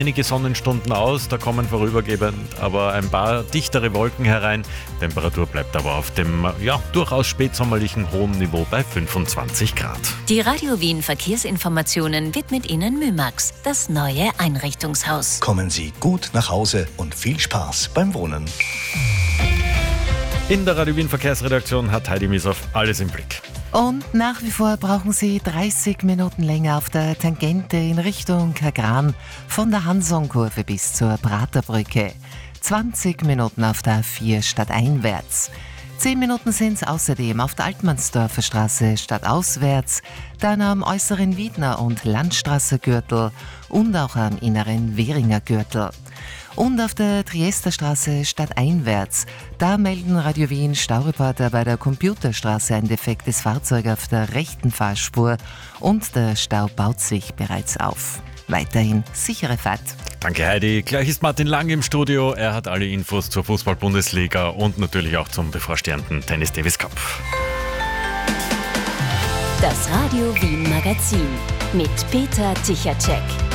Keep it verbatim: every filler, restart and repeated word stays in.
Einige Sonnenstunden aus, da kommen vorübergehend aber ein paar dichtere Wolken herein. Temperatur bleibt aber auf dem ja, durchaus spätsommerlichen hohen Niveau bei fünfundzwanzig Grad. Die Radio Wien Verkehrsinformationen widmet Ihnen Mymax, das neue Einrichtungshaus. Kommen Sie gut nach Hause und viel Spaß beim Wohnen. In der Radio Wien Verkehrsredaktion hat Heidi Misow alles im Blick. Und nach wie vor brauchen Sie dreißig Minuten länger auf der Tangente in Richtung Kagran von der Hansonkurve bis zur Praterbrücke. zwanzig Minuten auf der A vier stadteinwärts. zehn Minuten sind es außerdem auf der Altmannsdorfer Straße stadtauswärts, dann am äußeren Wiedner- und Landstraße-Gürtel und auch am inneren Währinger Gürtel. Und auf der Triesterstraße stadteinwärts, da melden Radio Wien Staureporter bei der Computerstraße ein defektes Fahrzeug auf der rechten Fahrspur und der Stau baut sich bereits auf. Weiterhin sichere Fahrt. Danke Heidi. Gleich ist Martin Lang im Studio. Er hat alle Infos zur Fußball-Bundesliga und natürlich auch zum bevorstehenden Tennis Davis Cup. Das Radio Wien Magazin mit Peter Tichacek.